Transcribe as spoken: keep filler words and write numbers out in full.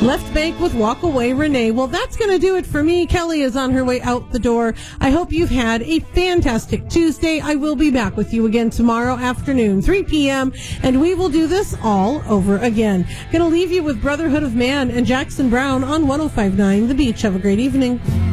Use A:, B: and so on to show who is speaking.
A: Left Bank with Walk Away Renee. Well, that's going to do it for me. Kelly is on her way out the door. I hope you've had a fantastic Tuesday. I will be back with you again tomorrow afternoon, three p.m., and we will do this all over again. Going to leave you with Brotherhood of Man and Jackson Brown on one oh five point nine The Beach. Have a great evening.